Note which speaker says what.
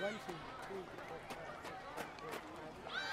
Speaker 1: 1, 2, 3, 4, 5, 6, 7, 8, 9,